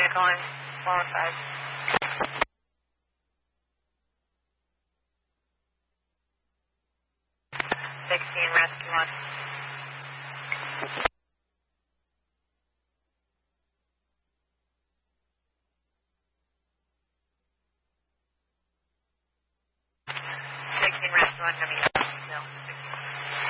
You're calling 405. 16, rescue 1. Rescue 1 coming